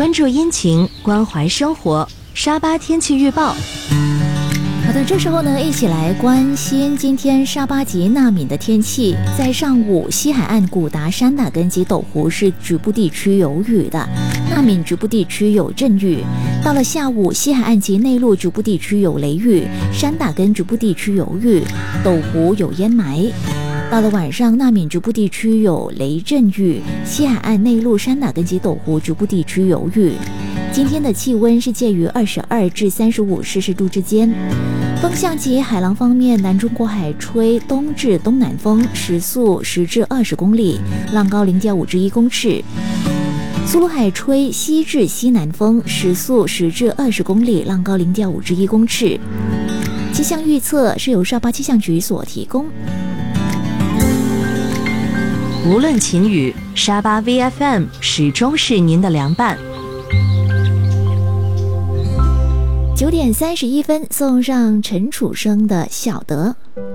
关注阴晴，关怀生活。沙巴天气预报。 好的，这时候呢，一起来关心今天沙巴及纳敏的天气。在上午，西海岸古达、山打根及斗湖是局部地区有雨的，纳敏局部地区有阵雨。到了下午，西海岸及内陆局部地区有雷雨，山打根局部地区有雨，斗湖有烟霾。到了晚上，纳敏局部地区有雷阵雨，西海岸内陆山打根及斗湖局部地区有雨。今天的气温是介于22至35摄氏度之间。风向及海浪方面，南中国海吹东至东南风，时速10至20公里，浪高0.5至1公尺。苏鲁海吹西至西南风，时速10至20公里，浪高0.5至1公尺。气象预测是由沙巴气象局所提供。 无论晴雨，沙巴 VFM 始终是您的良伴。 9点31分，送上陈楚生的《晓得》。